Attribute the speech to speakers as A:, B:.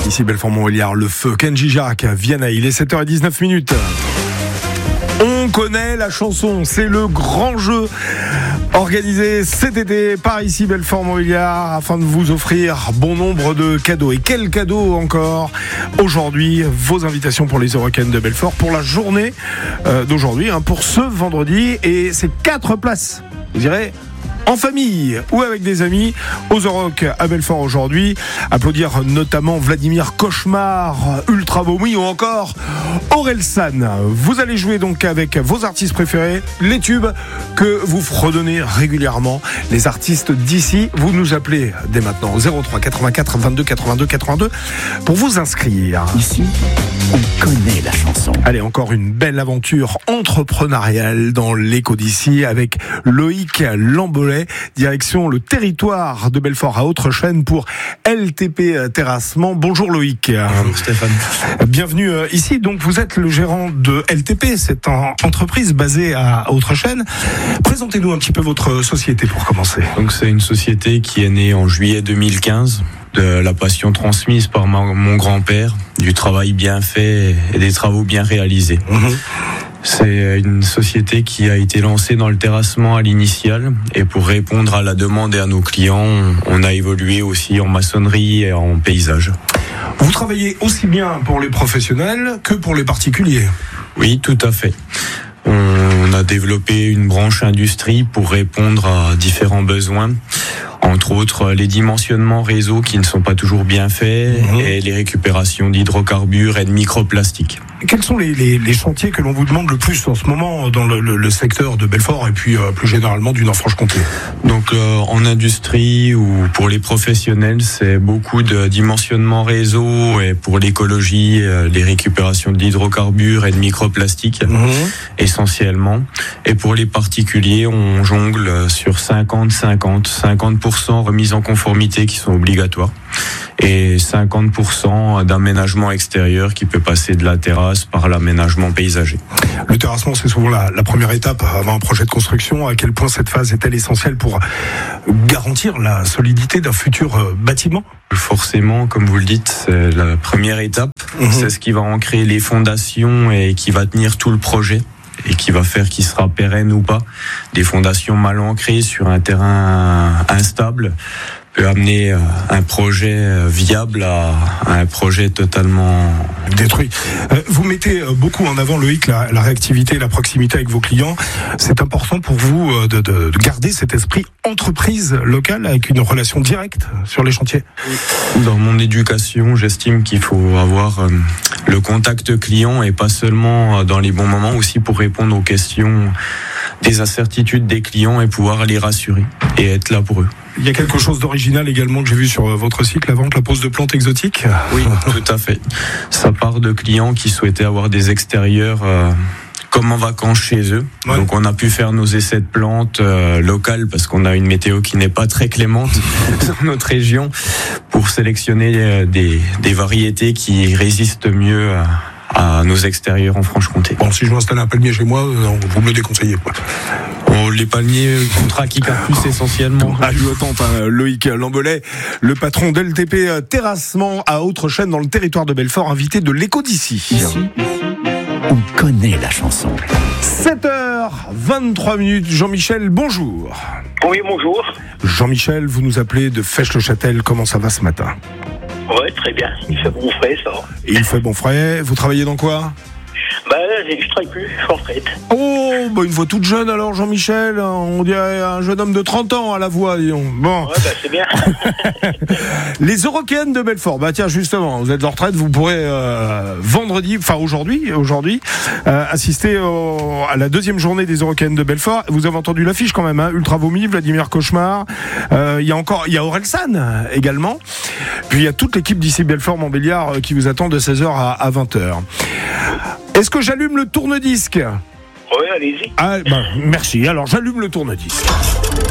A: Ici Belfort-Montbéliard, le feu, Kenji Girac, Vianney, il est 7h19. On connaît la chanson, c'est le grand jeu organisé cet été par ici Belfort-Montbéliard afin de vous offrir bon nombre de cadeaux. Et quel cadeau encore aujourd'hui, vos invitations pour les Eurocaines de Belfort pour la journée d'aujourd'hui, pour ce vendredi, et c'est 4 places, vous direz, en famille ou avec des amis aux Euroc à Belfort aujourd'hui. Applaudir notamment Vladimir Cauchemar, Ultra Vomi ou encore Orelsan. Vous allez jouer donc avec vos artistes préférés, les tubes que vous fredonnez régulièrement, les artistes d'ici. Vous nous appelez dès maintenant au 03 84 22 82 82 pour vous inscrire.
B: Ici, on connaît la chanson.
A: Allez, encore une belle aventure entrepreneuriale dans l'écho d'ici avec Loïc Lambolet, direction le territoire de Belfort à Autre-Chaîne pour LTP Terrassement. Bonjour Loïc.
C: Bonjour Stéphane.
A: Bienvenue ici. Donc vous êtes le gérant de LTP, cette entreprise basée à Autre-Chaîne. Présentez-nous un petit peu votre société pour commencer.
C: Donc c'est une société qui est née en juillet 2015 de la passion transmise par mon grand-père, du travail bien fait et des travaux bien réalisés. C'est une société qui a été lancée dans le terrassement à l'initiale, et pour répondre à la demande et à nos clients, on a évolué aussi en maçonnerie et en paysage.
A: Vous travaillez aussi bien pour les professionnels que pour les particuliers?
C: Oui, tout à fait. On a développé une branche industrie pour répondre à différents besoins, entre autres les dimensionnements réseau qui ne sont pas toujours bien faits et les récupérations d'hydrocarbures et de microplastiques.
A: Quels sont les chantiers que l'on vous demande le plus en ce moment dans le secteur de Belfort et puis plus généralement du Nord-Franche-Comté?
C: Donc en industrie ou pour les professionnels, c'est beaucoup de dimensionnement réseau, et pour l'écologie, les récupérations d'hydrocarbures et de microplastiques essentiellement. Et pour les particuliers, on jongle sur 50% remise en conformité qui sont obligatoires, et 50% d'aménagement extérieur qui peut passer de la terrasse par l'aménagement paysager.
A: Le terrassement, c'est souvent la première étape avant un projet de construction. À quel point cette phase est-elle essentielle pour garantir la solidité d'un futur bâtiment?
C: Forcément, comme vous le dites, c'est la première étape. C'est ce qui va ancrer les fondations et qui va tenir tout le projet, et qui va faire qu'il sera pérenne ou pas. Des fondations mal ancrées sur un terrain instable peut amener un projet viable à un projet totalement
A: détruit. Vous mettez beaucoup en avant, Loïc, la réactivité, la proximité avec vos clients. C'est important pour vous de garder cet esprit entreprise locale avec une relation directe sur les chantiers?
C: Dans mon éducation, j'estime qu'il faut avoir le contact client, et pas seulement dans les bons moments, aussi pour répondre aux questions, des incertitudes des clients, et pouvoir les rassurer et être là pour eux.
A: Il y a quelque chose d'original également que j'ai vu sur votre site, la vente, la pose de plantes exotiques?
C: Oui, tout à fait. Ça part de clients qui souhaitaient avoir des extérieurs comme en vacances chez eux. Ouais. Donc on a pu faire nos essais de plantes locales, parce qu'on a une météo qui n'est pas très clémente dans notre région, pour sélectionner des variétés qui résistent mieux à nos extérieurs en Franche-Comté.
A: Bon, si je m'installe un palmier chez moi, vous me le déconseillez, quoi.
C: Les palmiers contre Aquicarpus essentiellement.
A: Je vous tente, Loïc Lambolet, le patron d'LTP Terrassement à Autre-Chaîne dans le territoire de Belfort, invité de l'écho d'ici.
B: Ici, on connaît la chanson.
A: 7h23, Jean-Michel, bonjour.
D: Oui, bonjour.
A: Jean-Michel, vous nous appelez de Fèche-le-Châtel, comment ça va ce matin?
D: Ouais, très bien, il fait bon frais, ça va.
A: Et il fait bon frais, vous travaillez dans quoi?
D: Je travaille plus, je suis en retraite.
A: Oh, une voix toute jeune alors, Jean-Michel, on dirait un jeune homme de 30 ans à la voix, disons. Bon.
D: Ouais, c'est bien.
A: Les Eurocaines de Belfort, tiens, justement, vous êtes en retraite, vous pourrez aujourd'hui, assister à la deuxième journée des Eurocaines de Belfort. Vous avez entendu l'affiche quand même, Ultra Vomi, Vladimir Cauchemar, il y a Orelsan également. Puis il y a toute l'équipe d'ici Belfort-Montbéliard qui vous attend de 16h à 20h. Est-ce que j'allume le tourne-disque?
D: Oui, allez-y.
A: Merci. Alors, j'allume le tourne-disque.